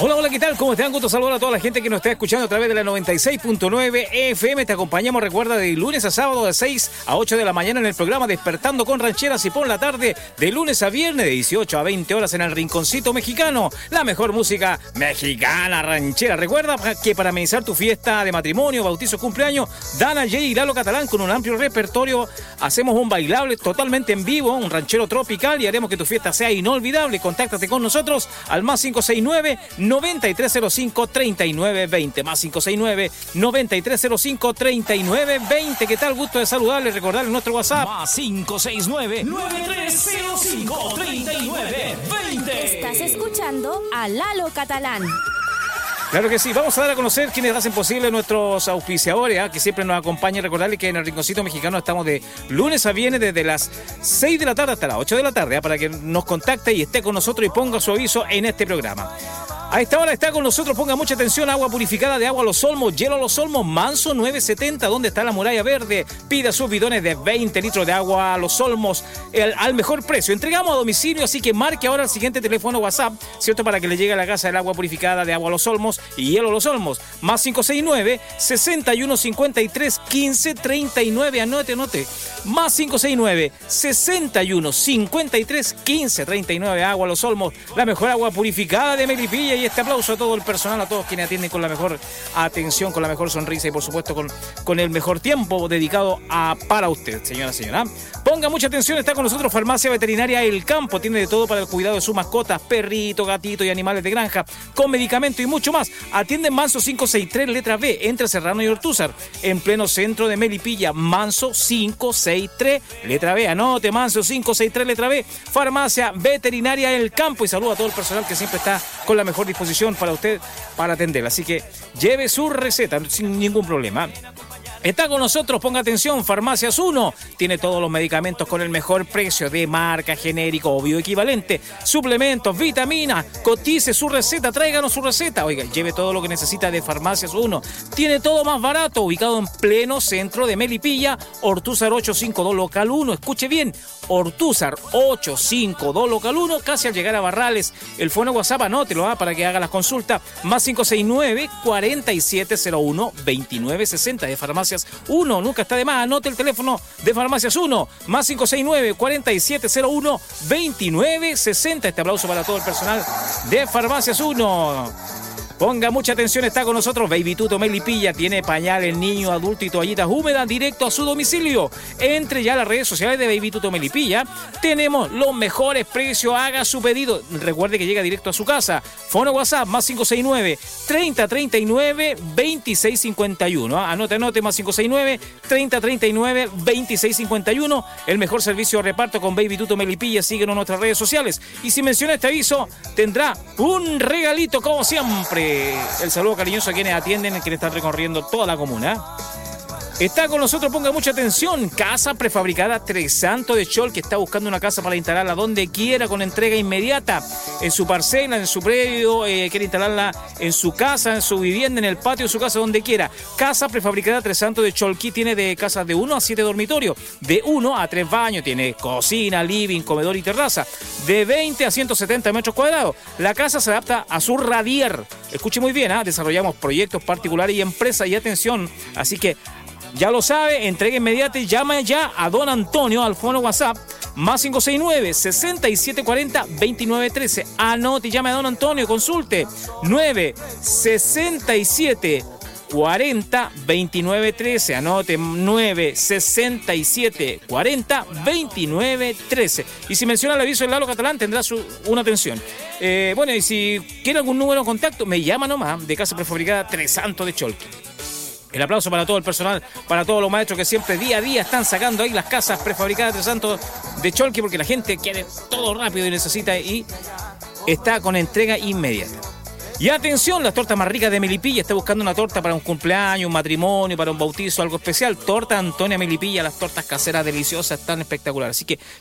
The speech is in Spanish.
Hola, hola, ¿qué tal? ¿Cómo están? Gusto saludar a toda la gente que nos está escuchando a través de la 96.9 FM. Te acompañamos, recuerda, de lunes a sábado de 6 a 8 de la mañana en el programa Despertando con Rancheras y por la tarde de lunes a viernes de 18 a 20 horas en el Rinconcito Mexicano. La mejor música mexicana ranchera. Recuerda que para amenizar tu fiesta de matrimonio, bautizo, cumpleaños, Dana J y Lalo Catalán con un amplio repertorio hacemos un bailable totalmente en vivo, un ranchero tropical y haremos que tu fiesta sea inolvidable. Contáctate con nosotros al más 569-9305-3920, más 569-9305-3920. ¿Qué tal? Gusto de saludarles, recordarles nuestro WhatsApp, más 569-9305-3920. Estás escuchando a Lalo Catalán. Claro que sí, vamos a dar a conocer quienes hacen posible nuestros auspiciadores, que siempre nos acompañan. Recordarles que en el Rinconcito Mexicano estamos de lunes a viernes desde las 6 de la tarde hasta las 8 de la tarde, para que nos contacte y esté con nosotros y ponga su aviso en este programa. A esta hora está con nosotros, ponga mucha atención, agua purificada de Agua Los Olmos, hielo Los Olmos, Manso 970, donde está la muralla verde. Pida sus bidones de 20 litros de agua Los Olmos al mejor precio. Entregamos a domicilio, así que marque ahora el siguiente teléfono WhatsApp, ¿cierto? Para que le llegue a la casa el agua purificada de Agua Los Olmos y hielo Los Olmos. Más 569-6153-1539. Anote. Más 569-6153-1539. Agua Los Olmos, la mejor agua purificada de Melipilla. Y este aplauso a todo el personal, a todos quienes atienden con la mejor atención, con la mejor sonrisa y por supuesto con el mejor tiempo dedicado para usted, señora. Ponga mucha atención, está con nosotros Farmacia Veterinaria El Campo. Tiene de todo para el cuidado de sus mascotas, perritos, gatitos y animales de granja, con medicamento y mucho más. Atiende en Manso 563, letra B, entre Serrano y Ortúzar, en pleno centro de Melipilla. Manso 563, letra B. Anote, Manso 563, letra B. Farmacia Veterinaria El Campo. Y saludo a todo el personal que siempre está con la mejor disposición para usted, para atenderla. Así que lleve su receta sin ningún problema. Está con nosotros, ponga atención, Farmacias 1. Tiene todos los medicamentos con el mejor precio, de marca, genérico o bioequivalente. Suplementos, vitaminas. Cotice su receta, tráiganos su receta. Oiga, lleve todo lo que necesita de Farmacias 1. Tiene todo más barato, ubicado en pleno centro de Melipilla. Ortúzar 852 local 1. Escuche bien, Ortúzar 852 local 1, casi al llegar a Barrales. El fono WhatsApp, anótelo para que haga las consultas. Más 569-4701-2960 de Farmacias 1. Nunca está de más, anote el teléfono de Farmacias 1. Más 569-4701-2960. Este aplauso para todo el personal de Farmacias 1. Ponga mucha atención, está con nosotros Baby Tuto Melipilla. Tiene pañales, niño, adulto y toallitas húmedas directo a su domicilio. Entre ya a las redes sociales de Baby Tuto Melipilla. Tenemos los mejores precios, haga su pedido. Recuerde que llega directo a su casa. Fono WhatsApp, más 569-3039-2651. Anote, más 569-3039-2651. El mejor servicio de reparto con Baby Tuto Melipilla. Síguenos en nuestras redes sociales. Y si menciona este aviso, tendrá un regalito como siempre. El saludo cariñoso a quienes atienden, quienes están recorriendo toda la comuna. Está con nosotros, ponga mucha atención, Casa Prefabricada Tres Santos de Chol, que está buscando una casa para instalarla donde quiera, con entrega inmediata, en su parcela, en su predio, quiere instalarla en su casa, en su vivienda, en el patio de su casa, donde quiera. Casa Prefabricada Tres Santos de Cholquí tiene de casas de 1 a 7 dormitorios, de 1 a 3 baños, tiene cocina, living, comedor y terraza, de 20 a 170 metros cuadrados. La casa se adapta a su radier. Escuche muy bien, desarrollamos proyectos particulares y empresas, y atención, así que ya lo sabe, entrega inmediata y llama ya a don Antonio al fono WhatsApp, más 569-6740-2913. Anote y llame a don Antonio, consulte 967-40-2913. Anote 967-40-2913. Y si menciona el aviso del Lalo Catalán, tendrá una atención. Bueno, y si quiere algún número de contacto, me llama nomás, de Casa Prefabricada Tres Santos de Cholquí. El aplauso para todo el personal, para todos los maestros que siempre día a día están sacando ahí las casas prefabricadas de Tres Santos de Cholquí, porque la gente quiere todo rápido y necesita, y está con entrega inmediata. Y atención, las tortas más ricas de Melipilla. Está buscando una torta para un cumpleaños, un matrimonio, para un bautizo, algo especial. Torta Antonia Melipilla, las tortas caseras deliciosas, tan espectaculares. Así que